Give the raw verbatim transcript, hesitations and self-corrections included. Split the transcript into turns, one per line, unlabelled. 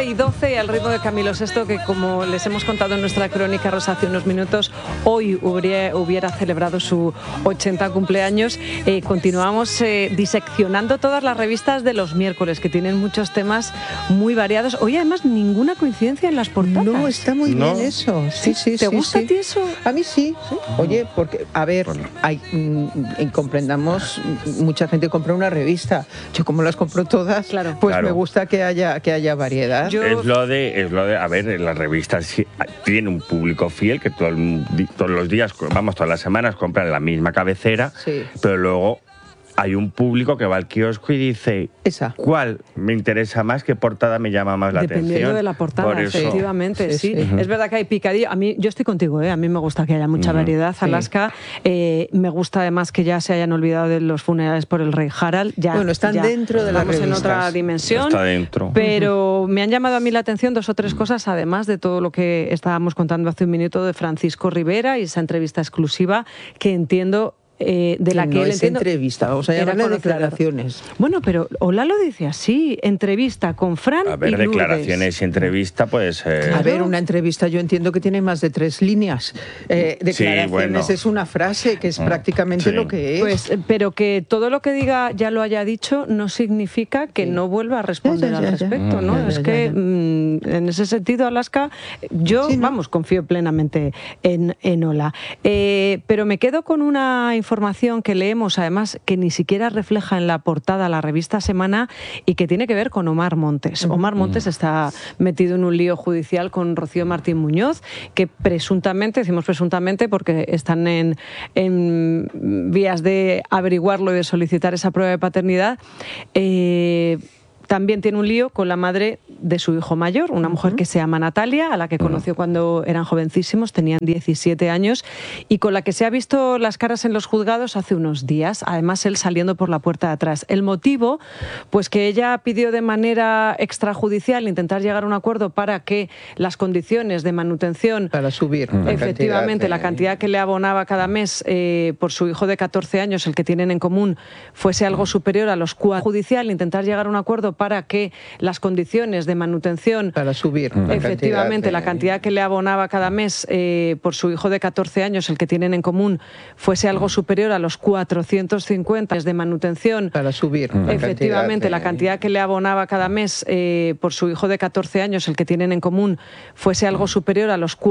y doce, al ritmo de Camilo sexto, que como les hemos contado en nuestra crónica rosa hace unos minutos, hoy hubiera, hubiera celebrado su ochenta cumpleaños. Eh, continuamos eh, diseccionando todas las revistas de los miércoles, que tienen muchos temas muy variados. Hoy además ninguna coincidencia en las portadas.
No, está muy
¿No?
bien eso. Sí, sí,
¿Te
sí,
gusta
sí.
a ti eso?
A mí sí. ¿Sí? Oye, porque, a ver,
Bueno.
hay, mm, y comprendamos, mucha gente compra una revista. Yo como las compro todas,
Claro.
pues
Claro.
me gusta que haya, que haya variedad.
Yo-
Es lo de, es lo de, a ver, las revistas sí, tiene un público fiel que todo el- todos los días, vamos, todas las semanas compran la misma cabecera,
Sí.
pero luego hay un público que va al kiosco y dice,
Esa.
¿cuál me interesa más? ¿Qué portada me llama más la
Dependiendo
atención?
de la portada,
Por eso.
efectivamente, sí.
Sí, sí.
Es verdad que hay picadillo. A mí, yo estoy contigo, ¿eh? A mí me gusta que haya mucha variedad.
Sí.
Alaska, eh, me gusta además que ya se hayan olvidado de los funerales por el rey Harald. Ya,
Bueno, están
ya
dentro de las
Estamos en otra
revistas.
dimensión.
Está dentro.
Pero me han llamado a mí la atención dos o tres cosas, además de todo lo que estábamos contando hace un minuto de Francisco Rivera y esa entrevista exclusiva que entiendo... Eh, de la
Que
que
no
él
es
entiendo,
entrevista, vamos a
era
llamarle
conocedor.
declaraciones.
Bueno, pero Ola lo dice así, entrevista con Fran
A ver,
y Lourdes.
declaraciones y entrevista, pues... eh,
A ver, una entrevista yo entiendo que tiene más de tres líneas. Eh, declaraciones
bueno.
es una frase que es prácticamente
sí.
lo que es.
Pues, eh, pero que todo lo que diga ya lo haya dicho no significa que
Sí.
no vuelva a responder
Ya, ya,
al
ya, ya.
respecto, ¿no?
Ya, ya,
es
ya,
que
ya.
mm, en ese sentido, Alaska, yo,
Sí, ¿no?
vamos, confío plenamente en, en Ola. Eh, pero me quedo con una información que leemos, además, que ni siquiera refleja en la portada la revista Semana y que tiene que ver con Omar Montes. Omar Montes está metido en un lío judicial con Rocío Martín Muñoz, que presuntamente, decimos presuntamente porque están en, en vías de averiguarlo y de solicitar esa prueba de paternidad, eh, también tiene un lío con la madre de su hijo mayor, una mujer que se llama Natalia, a la que conoció cuando eran jovencísimos, tenían diecisiete años, y con la que se ha visto las caras en los juzgados hace unos días, además él saliendo por la puerta de atrás. El motivo, pues que ella pidió de manera extrajudicial intentar llegar a un acuerdo para que las condiciones de manutención,
Para subir. la
efectivamente,
cantidad
la
de-
cantidad que le abonaba cada mes eh, por su hijo de catorce años, el que tienen en común, fuese algo superior a los cuatro. Judicial, intentar llegar a un acuerdo para que las condiciones de manutención,
Para subir. la
efectivamente,
cantidad
la
de-
cantidad que le abonaba cada mes eh, por su hijo de catorce años, el que tienen en común, fuese algo superior a los cuatrocientos cincuenta de manutención.
Para subir. la
Efectivamente,
cantidad
la
de-
cantidad que le abonaba cada mes eh, por su hijo de catorce años, el que tienen en común, fuese algo superior a los